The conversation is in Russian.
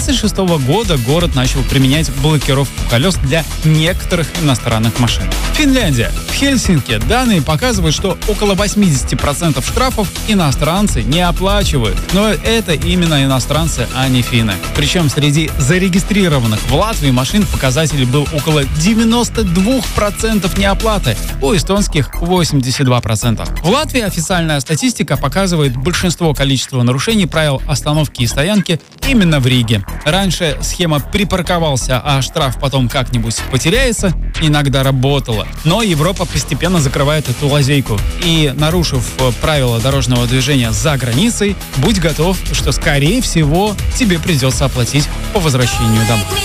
2026 года город начал применять блокировку колес для некоторых иностранных машин. Финляндия. В Хельсинки данные показывают, что около 80% штрафов иностранцы не оплачивают. Но это именно иностранцы, а не финны. Причем среди зарегистрированных в Латвии машин показатель был около 92% неоплаты, у эстонских 82%. В Латвии официальная статистика показывает большинство количества нарушений правил остановки и стоянки именно в Риге. Раньше схема «припарковался, а штраф потом как-нибудь потеряется» иногда работала, но Европа постепенно закрывает эту лазейку. И, нарушив правила дорожного движения за границей, будь готов, что, скорее всего, тебе придется оплатить по возвращению домой.